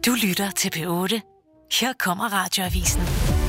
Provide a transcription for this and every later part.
Du lytter til P8. Her kommer Radioavisen.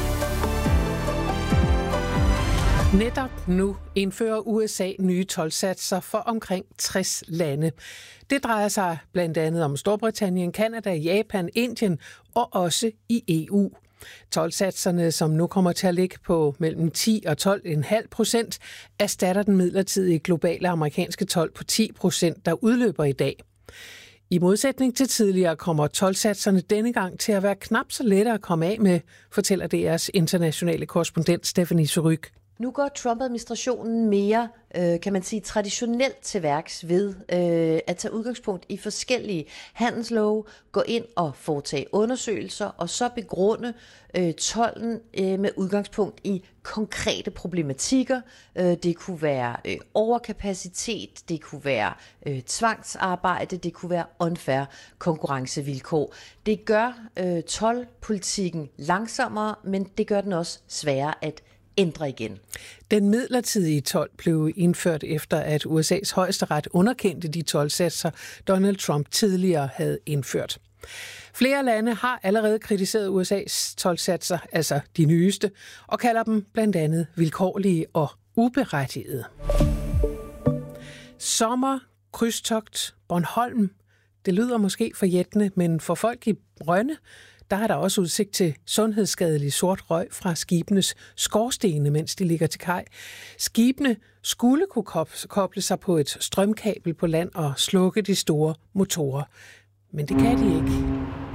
Netop nu indfører USA nye toldsatser for omkring 60 lande. Det drejer sig blandt andet om Storbritannien, Canada, Japan, Indien og også i EU. Toldsatserne, som nu kommer til at ligge på mellem 10 og 12,5%, erstatter den midlertidige globale amerikanske told på 10%, der udløber i dag. I modsætning til tidligere kommer toldsatserne denne gang til at være knap så lette at komme af med, fortæller DR's internationale korrespondent Stephanie Surrugue. Nu går Trump-administrationen mere, kan man sige, traditionelt til værks ved at tage udgangspunkt i forskellige handelslove, gå ind og foretage undersøgelser og så begrunde tolden med udgangspunkt i konkrete problematikker. Det kunne være overkapacitet, det kunne være tvangsarbejde, det kunne være unfair konkurrencevilkår. Det gør toldpolitikken langsommere, men det gør den også sværere at ændre igen. Den midlertidige told blev indført efter, at USA's højesteret underkendte de toldsatser, Donald Trump tidligere havde indført. Flere lande har allerede kritiseret USA's toldsatser, altså de nyeste, og kalder dem blandt andet vilkårlige og uberettigede. Sommer, krydstogt, Bornholm. Det lyder måske forjættende, men for folk i Rønne, der er der også udsigt til sundhedsskadelig sort røg fra skibenes skorstene, mens de ligger til kaj. Skibene skulle kunne koble sig på et strømkabel på land og slukke de store motorer. Men det kan de ikke.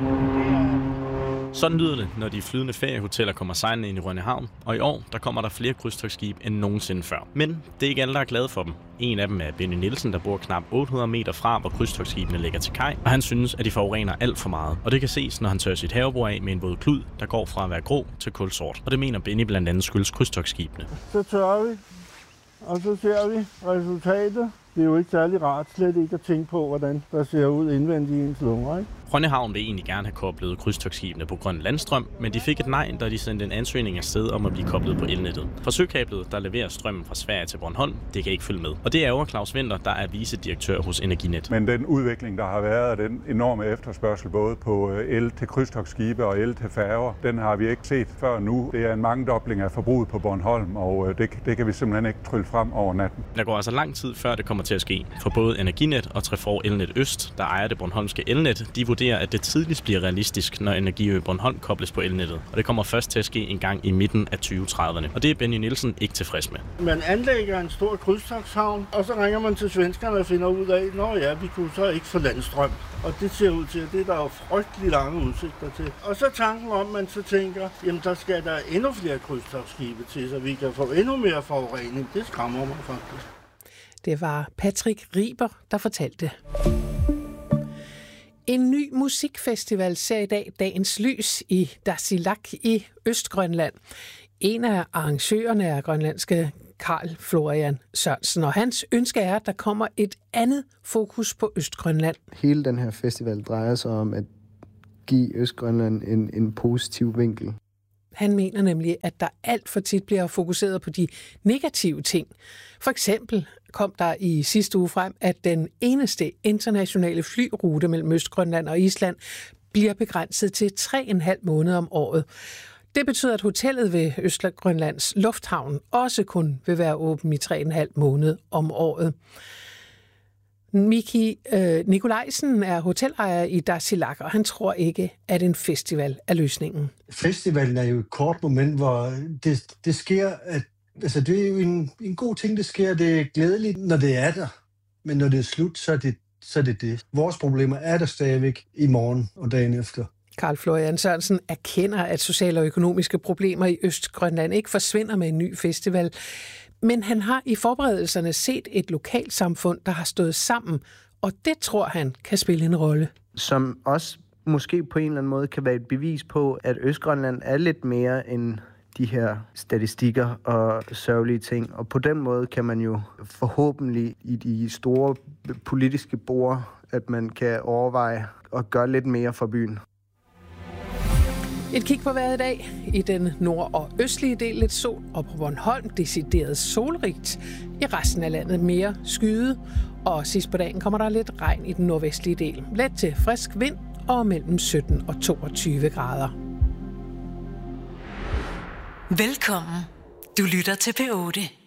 Sådan lyder det, når de flydende feriehoteller kommer sejlende ind i Rønne Havn, og i år der kommer der flere krydstogtskib end nogensinde før. Men det er ikke alle, der er glade for dem. En af dem er Benny Nielsen, der bor knap 800 meter fra, hvor krydstogtskibene ligger til kaj, og han synes, at de forurener alt for meget. Og det kan ses, når han tørrer sit havebord af med en våd klud, der går fra at være grå til kulsort. Og det mener Benny blandt andet skyldes krydstogskibene. Så tørrer vi, og så ser vi resultatet. Det er jo ikke særlig rart slet ikke at tænke på, hvordan der ser ud indvendigt i ens lunger, ikke? Rønne Havn vil egentlig gerne have koblet krydstogtskibene på grøn landstrøm, men de fik et nej, da de sendte en ansøgning afsted om at blive koblet på elnettet. For søkablet, der leverer strømmen fra Sverige til Bornholm, det kan ikke følge med. Og det er jo Claus Winther, der er vicedirektør hos Energinet. Men den udvikling, der har været, den enorme efterspørgsel både på el til krydstogtskibe og el til færger, den har vi ikke set før nu. Det er en mangedobling af forbruget på Bornholm, og det kan vi simpelthen ikke trylle frem over natten. Der går altså lang tid før det kommer til at ske. For både Energinet og Trefor Elnet Øst, der ejer det bornholmske elnet, de vurderer, at det tidligst bliver realistisk, når Energiø Bornholm kobles på elnettet. Og det kommer først til at ske en gang i midten af 2030'erne. Og det er Benny Nielsen ikke tilfreds med. Man anlægger en stor krydstogthavn, og så ringer man til svenskerne og finder ud af, at vi kunne så ikke få landstrøm. Og det ser ud til, at det er der jo frygtelig lange udsigter til. Og så tanken om, man så tænker, jamen der skal der endnu flere krydstogtskibe til, så vi kan få endnu mere forurening. Det skræmmer mig faktisk. Det var Patrick Riber, der fortalte. En ny musikfestival ser i dag dagens lys i Tasiilaq i Østgrønland. En af arrangørerne er grønlandske Carl Florian Sørensen, og hans ønske er, at der kommer et andet fokus på Østgrønland. Hele den her festival drejer sig om at give Østgrønland en positiv vinkel. Han mener nemlig, at der alt for tit bliver fokuseret på de negative ting. For eksempel kom der i sidste uge frem, at den eneste internationale flyrute mellem Østgrønland og Island bliver begrænset til 3,5 måneder om året. Det betyder, at hotellet ved Østgrønlands Lufthavn også kun vil være åben i 3,5 måneder om året. Miki Nikolajsen er hotelejer i Tasiilaq, og han tror ikke, at en festival er løsningen. Festivalen er jo et kort moment, hvor det sker, altså det er jo en god ting, det sker. Det er glædeligt, når det er der, men når det er slut, så er det det. Vores problemer er der stadigvæk i morgen og dagen efter. Carl Florian Sørensen erkender, at sociale og økonomiske problemer i Østgrønland ikke forsvinder med en ny festival. Men han har i forberedelserne set et lokalsamfund, der har stået sammen, og det tror han kan spille en rolle. Som også måske på en eller anden måde kan være et bevis på, at Østgrønland er lidt mere end de her statistikker og sørgelige ting. Og på den måde kan man jo forhåbentlig i de store politiske bord, at man kan overveje at gøre lidt mere for byen. Et kig på vejret i dag. I den nord- og østlige del lidt sol, og på Bornholm decideret solrigt. I resten af landet mere skyde, og sidst på dagen kommer der lidt regn i den nordvestlige del. Let til frisk vind og mellem 17 og 22 grader. Velkommen. Du lytter til P8.